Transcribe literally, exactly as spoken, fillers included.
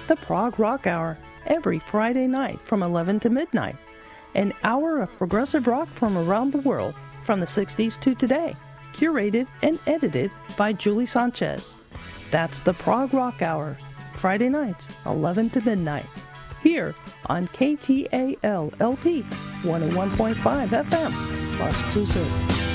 the Prog Rock Hour, every Friday night from eleven to midnight. An hour of progressive rock from around the world, from the sixties to today, curated and edited by Julie Sanchez. That's the Prog Rock Hour, Friday nights, eleven to midnight, here on K T A L L P one oh one point five F M, Las Cruces.